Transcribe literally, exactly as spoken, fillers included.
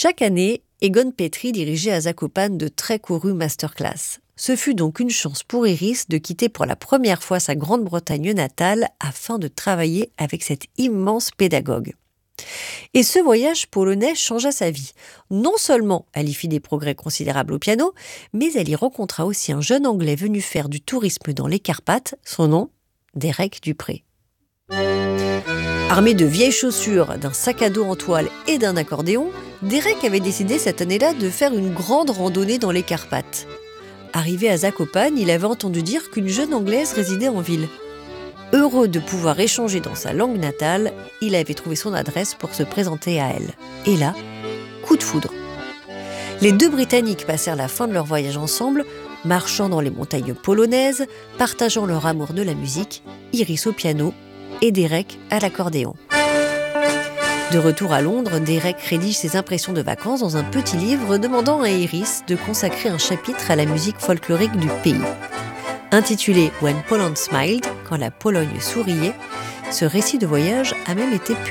Chaque année, Egon Petry dirigeait à Zakopane de très courues masterclass. Ce fut donc une chance pour Iris de quitter pour la première fois sa Grande-Bretagne natale afin de travailler avec cet immense pédagogue. Et ce voyage polonais changea sa vie. Non seulement elle y fit des progrès considérables au piano, mais elle y rencontra aussi un jeune Anglais venu faire du tourisme dans les Carpates, son nom, Derek Dupré. Armé de vieilles chaussures, d'un sac à dos en toile et d'un accordéon, Derek avait décidé cette année-là de faire une grande randonnée dans les Carpates. Arrivé à Zakopane, il avait entendu dire qu'une jeune Anglaise résidait en ville. Heureux de pouvoir échanger dans sa langue natale, il avait trouvé son adresse pour se présenter à elle. Et là, coup de foudre. Les deux Britanniques passèrent la fin de leur voyage ensemble, marchant dans les montagnes polonaises, partageant leur amour de la musique, Iris au piano et Derek à l'accordéon. De retour à Londres, Derek rédige ses impressions de vacances dans un petit livre demandant à Iris de consacrer un chapitre à la musique folklorique du pays. Intitulé « When Poland Smiled », quand la Pologne souriait, ce récit de voyage a même été publié.